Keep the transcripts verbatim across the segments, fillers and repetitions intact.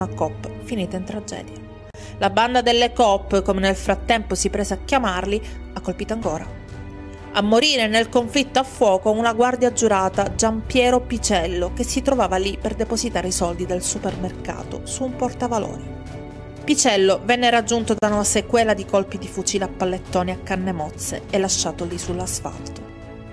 una coop finita in tragedia. La banda delle coop, come nel frattempo si prese a chiamarli, ha colpito ancora. A morire nel conflitto a fuoco una guardia giurata, Giampiero Picello, che si trovava lì per depositare i soldi del supermercato su un portavalori. Picello venne raggiunto da una sequela di colpi di fucile a pallettoni a canne mozze e lasciato lì sull'asfalto.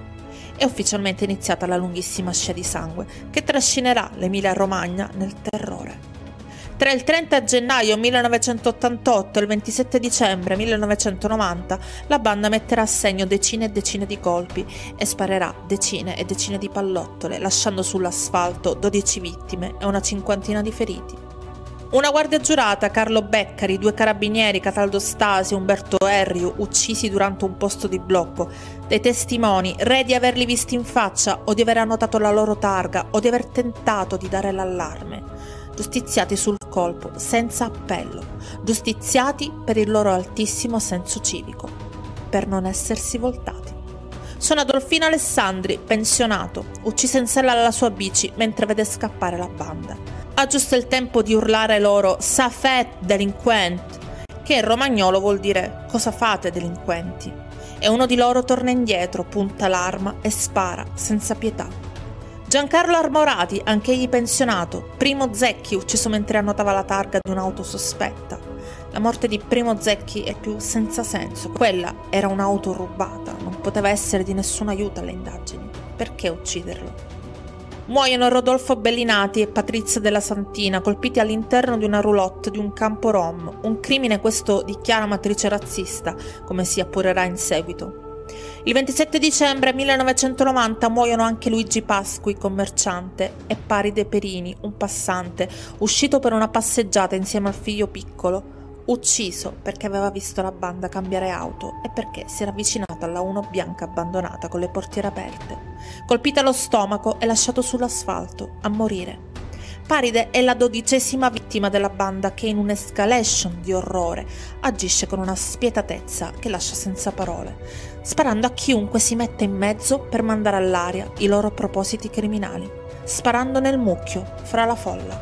È ufficialmente iniziata la lunghissima scia di sangue che trascinerà l'Emilia-Romagna nel terrore. Tra il trenta gennaio millenovecentottantotto e il ventisette dicembre millenovecentonovanta la banda metterà a segno decine e decine di colpi e sparerà decine e decine di pallottole, lasciando sull'asfalto dodici vittime e una cinquantina di feriti. Una guardia giurata, Carlo Beccari, due carabinieri, Cataldo Stasi e Umberto Erriu, uccisi durante un posto di blocco, dei testimoni, re di averli visti in faccia o di aver annotato la loro targa o di aver tentato di dare l'allarme, giustiziati sul colpo, senza appello, giustiziati per il loro altissimo senso civico, per non essersi voltati. Sono Adolfino Alessandri, pensionato, ucciso in sella alla sua bici mentre vede scappare la banda. Ha giusto il tempo di urlare loro «Ça fait, delinquent», che in romagnolo vuol dire «cosa fate, delinquenti?». E uno di loro torna indietro, punta l'arma e spara, senza pietà. Giancarlo Armorati, anch'egli pensionato, Primo Zecchi, ucciso mentre annotava la targa di un'auto sospetta. La morte di Primo Zecchi è più senza senso. Quella era un'auto rubata, non poteva essere di nessun aiuto alle indagini. Perché ucciderlo? Muoiono Rodolfo Bellinati e Patrizia della Santina, colpiti all'interno di una roulotte di un campo rom, un crimine questo di chiara matrice razzista, come si appurerà in seguito. Il ventisette dicembre millenovecentonovanta muoiono anche Luigi Pasqui, commerciante, e Paride Perini, un passante, uscito per una passeggiata insieme al figlio piccolo, ucciso perché aveva visto la banda cambiare auto e perché si era avvicinato alla uno bianca abbandonata con le portiere aperte, colpito allo stomaco e lasciato sull'asfalto a morire. Paride è la dodicesima vittima della banda che in un'escalation di orrore agisce con una spietatezza che lascia senza parole, sparando a chiunque si mette in mezzo per mandare all'aria i loro propositi criminali, sparando nel mucchio fra la folla.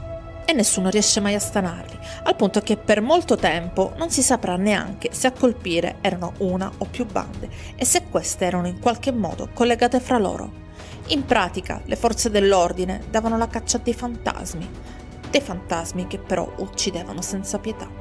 E nessuno riesce mai a stanarli, al punto che per molto tempo non si saprà neanche se a colpire erano una o più bande e se queste erano in qualche modo collegate fra loro. In pratica, le forze dell'ordine davano la caccia a dei fantasmi, dei fantasmi che però uccidevano senza pietà.